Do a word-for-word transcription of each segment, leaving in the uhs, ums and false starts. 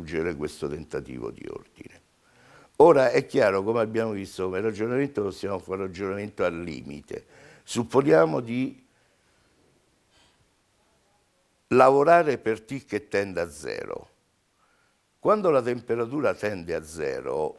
distruggere questo tentativo di ordine. Ora è chiaro, come abbiamo visto, come ragionamento possiamo fare un ragionamento al limite. Supponiamo di lavorare per T che tende a zero. Quando la temperatura tende a zero,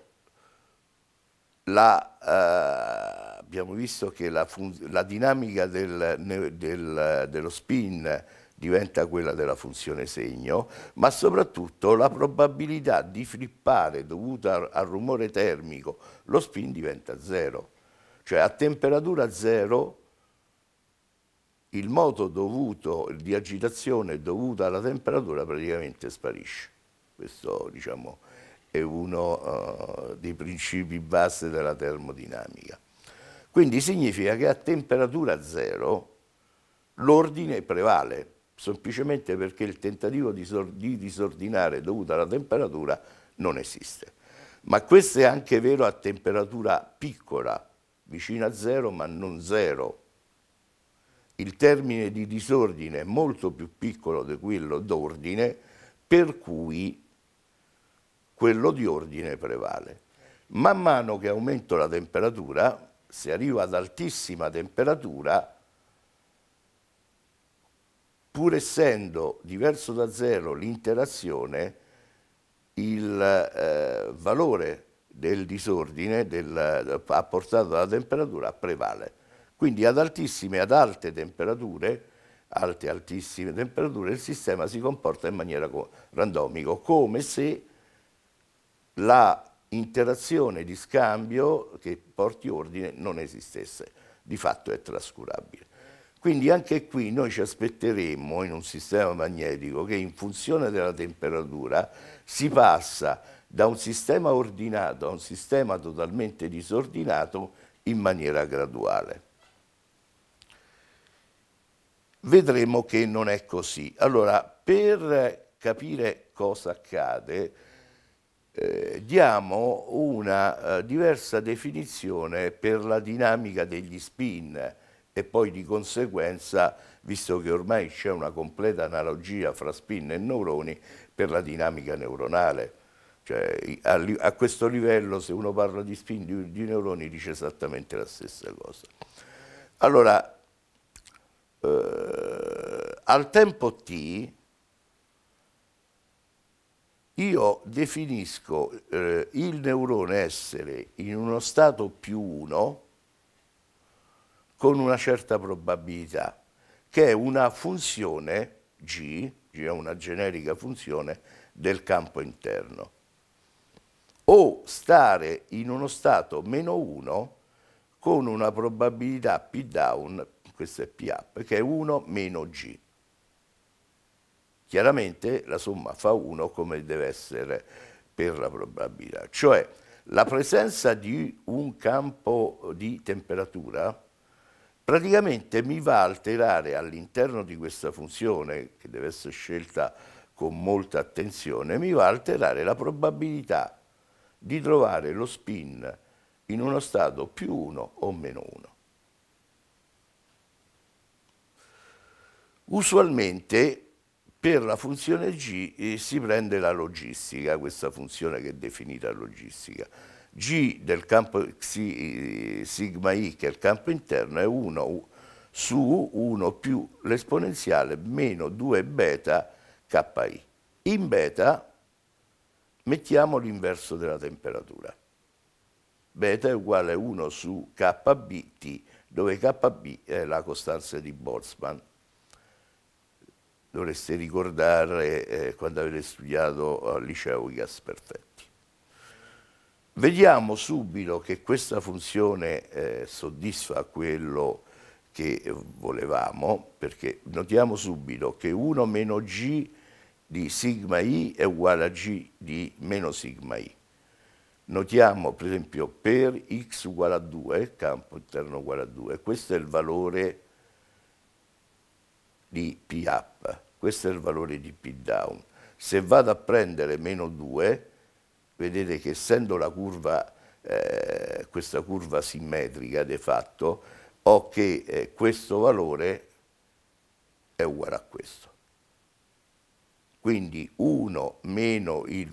la, eh, abbiamo visto che la, la dinamica del, del, dello spin diventa quella della funzione segno, ma soprattutto la probabilità di flippare dovuta al rumore termico, lo spin diventa zero. Cioè a temperatura zero il moto dovuto, di agitazione dovuta alla temperatura praticamente sparisce. Questo, diciamo, è uno uh, dei principi base della termodinamica. Quindi significa che a temperatura zero l'ordine prevale, semplicemente perché il tentativo di, di disordinare dovuto alla temperatura non esiste. Ma questo è anche vero a temperatura piccola, vicino a zero ma non zero. Il termine di disordine è molto più piccolo di quello d'ordine, per cui quello di ordine prevale. Man mano che aumento la temperatura, se arrivo ad altissima temperatura, pur essendo diverso da zero l'interazione, il eh, valore del disordine del, apportato dalla temperatura prevale. Quindi ad altissime, ad alte temperature, alte altissime temperature, il sistema si comporta in maniera randomica, come se la interazione di scambio che porti ordine non esistesse, di fatto è trascurabile. Quindi anche qui noi ci aspetteremmo in un sistema magnetico che in funzione della temperatura si passa da un sistema ordinato a un sistema totalmente disordinato in maniera graduale. Vedremo che non è così. Allora, per capire cosa accade, Eh, diamo una eh, diversa definizione per la dinamica degli spin e poi di conseguenza, visto che ormai c'è una completa analogia fra spin e neuroni, per la dinamica neuronale. Cioè, a, a questo livello, se uno parla di spin di, di neuroni, dice esattamente la stessa cosa. Allora, eh, al tempo t, io definisco eh, il neurone essere in uno stato più uno con una certa probabilità, che è una funzione G, G è una generica funzione del campo interno, o stare in uno stato meno uno con una probabilità P down, questo è P up, che è uno meno G. Chiaramente la somma fa uno come deve essere per la probabilità, cioè la presenza di un campo di temperatura praticamente mi va a alterare all'interno di questa funzione, che deve essere scelta con molta attenzione, mi va a alterare la probabilità di trovare lo spin in uno stato più uno o meno uno. Usualmente per la funzione G eh, si prende la logistica, questa funzione che è definita logistica. G del campo xi, sigma i, che è il campo interno, è uno su uno più l'esponenziale meno due beta ki. In beta mettiamo l'inverso della temperatura. Beta è uguale a uno su kbt, dove kb è la costante di Boltzmann. Dovreste ricordare eh, quando avete studiato al liceo i gas perfetti. Vediamo subito che questa funzione eh, soddisfa quello che volevamo, perché notiamo subito che uno meno g di sigma i è uguale a g di meno sigma i. Notiamo per esempio per x uguale a due, campo interno uguale a due, questo è il valore di P up. Questo è il valore di P down. Se vado a prendere meno due, vedete che essendo la curva, eh, questa curva simmetrica de fatto, ho che eh, questo valore è uguale a questo. Quindi uno meno il